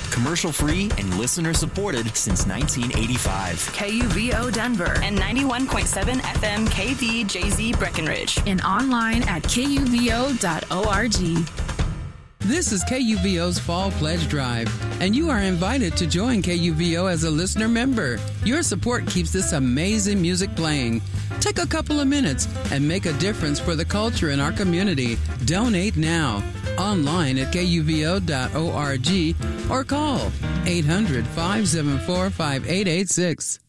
Commercial-free and listener-supported since 1985. KUVO Denver and 91.7 FM KVJZ Breckenridge. and online at kuvo.org. This is KUVO's Fall Pledge Drive, and you are invited to join KUVO as a listener member. Your support keeps this amazing music playing. Take a couple of minutes and make a difference for the culture in our community. Donate now, online at kuvo.org or call 800-574-5886.